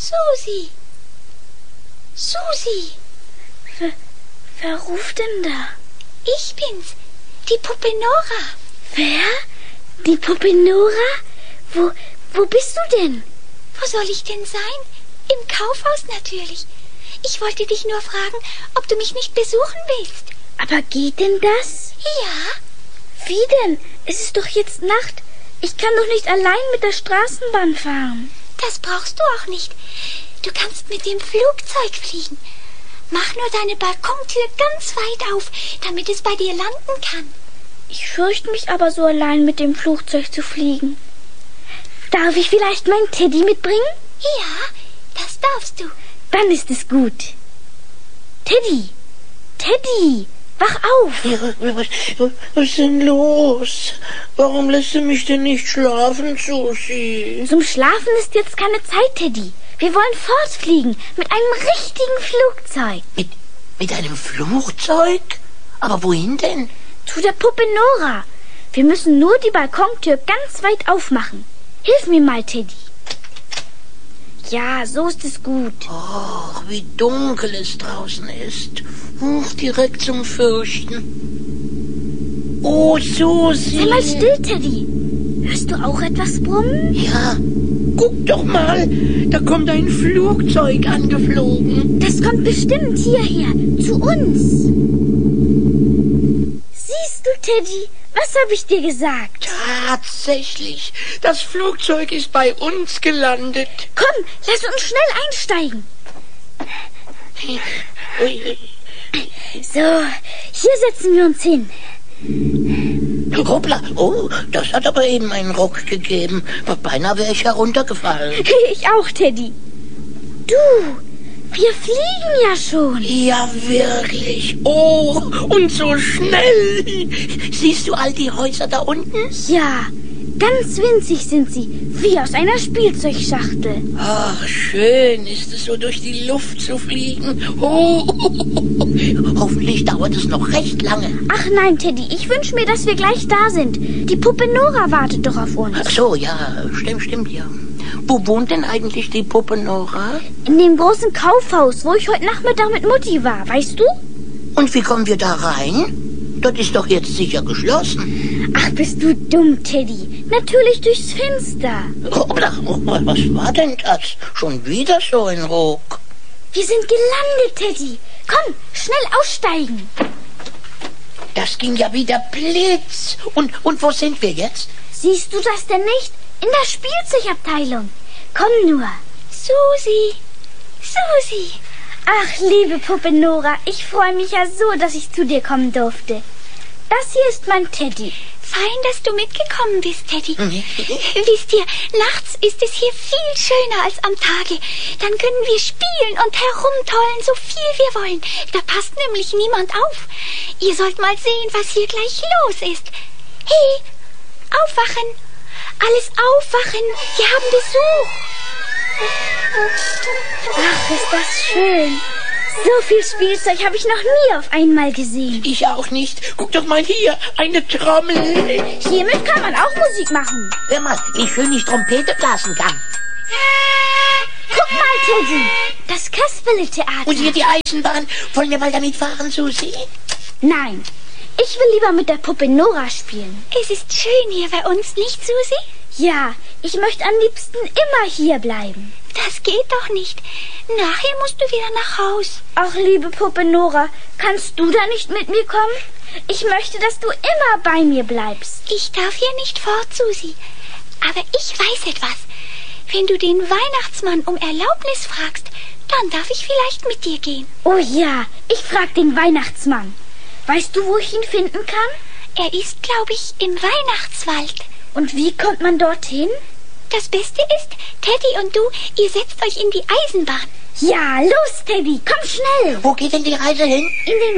Susi! Susi! Wer ruft denn da? Ich bin's, die Puppe Nora. Wer? Die Puppe Nora? Wo bist du denn? Wo soll ich denn sein? Im Kaufhaus natürlich. Ich wollte dich nur fragen, ob du mich nicht besuchen willst. Aber geht denn das? Ja. Wie denn? Es ist doch jetzt Nacht. Ich kann doch nicht allein mit der Straßenbahn fahren. Das brauchst du auch nicht. Du kannst mit dem Flugzeug fliegen. Mach nur deine Balkontür ganz weit auf, damit es bei dir landen kann. Ich fürchte mich aber so allein mit dem Flugzeug zu fliegen. Darf ich vielleicht meinen Teddy mitbringen? Ja, das darfst du. Dann ist es gut. Teddy! Teddy! Wach auf! Was ist denn los? Warum lässt du mich denn nicht schlafen, Susi? Zum Schlafen ist jetzt keine Zeit, Teddy. Wir wollen fortfliegen mit einem richtigen Flugzeug. Mit einem Flugzeug? Aber wohin denn? Zu der Puppe Nora. Wir müssen nur die Balkontür ganz weit aufmachen. Hilf mir mal, Teddy. Ja, so ist es gut. Ach, wie dunkel es draußen ist. Direkt zum Fürchten. Oh, Susi. Sei mal still, Teddy. Hörst du auch etwas brummen? Ja, guck doch mal. Da kommt ein Flugzeug angeflogen. Das kommt bestimmt hierher, zu uns. Siehst du, Teddy, was habe ich dir gesagt? Tatsächlich, das Flugzeug ist bei uns gelandet. Komm, lass uns schnell einsteigen. So, hier setzen wir uns hin. Hoppla, oh, das hat aber eben einen Ruck gegeben. Beinahe wäre ich heruntergefallen. Ich auch, Teddy. Du, wir fliegen ja schon. Ja, wirklich. Oh, und so schnell. Siehst du all die Häuser da unten? Ja, ganz winzig sind sie, wie aus einer Spielzeugschachtel. Ach, schön ist es so durch die Luft zu fliegen. Oh, hoffentlich dauert es noch recht lange. Ach nein, Teddy, ich wünsche mir, dass wir gleich da sind. Die Puppe Nora wartet doch auf uns. Ach so, ja, stimmt, ja. Wo wohnt denn eigentlich die Puppe Nora? In dem großen Kaufhaus, wo ich heute Nachmittag mit Mutti war, weißt du? Und wie kommen wir da rein? Das ist doch jetzt sicher geschlossen. Ach, bist du dumm, Teddy. Natürlich durchs Fenster. Hoppla, was war denn das? Schon wieder so ein Ruck. Wir sind gelandet, Teddy. Komm, schnell aussteigen. Das ging ja wieder Blitz. Und wo sind wir jetzt? Siehst du das denn nicht? In der Spielzeugabteilung. Komm nur. Susi! Susi! Ach, liebe Puppe Nora, ich freue mich ja so, dass ich zu dir kommen durfte. Das hier ist mein Teddy. Fein, dass du mitgekommen bist, Teddy. Wisst ihr, nachts ist es hier viel schöner als am Tage. Dann können wir spielen und herumtollen, so viel wir wollen. Da passt nämlich niemand auf. Ihr sollt mal sehen, was hier gleich los ist. Hey, aufwachen! Alles aufwachen! Wir haben Besuch! Ach, ist das schön. So viel Spielzeug habe ich noch nie auf einmal gesehen. Ich auch nicht. Guck doch mal hier, eine Trommel. Hiermit kann man auch Musik machen. Hör mal, wie schön ich Trompete blasen kann. Guck mal, Teddy, das Kasperle-Theater. Und hier die Eisenbahn. Wollen wir mal damit fahren, Susi? Nein, ich will lieber mit der Puppe Nora spielen. Es ist schön hier bei uns, nicht, Susi? Ja, ich möchte am liebsten immer hier bleiben. Das geht doch nicht. Nachher musst du wieder nach Haus. Ach, liebe Puppe Nora, kannst du da nicht mit mir kommen? Ich möchte, dass du immer bei mir bleibst. Ich darf hier nicht fort, Susi. Aber ich weiß etwas. Wenn du den Weihnachtsmann um Erlaubnis fragst, dann darf ich vielleicht mit dir gehen. Oh ja, ich frag den Weihnachtsmann. Weißt du, wo ich ihn finden kann? Er ist, glaube ich, im Weihnachtswald. Und wie kommt man dorthin? Das Beste ist, Teddy und du, ihr setzt euch in die Eisenbahn. Ja, los, Teddy, komm schnell. Wo geht denn die Reise hin? In den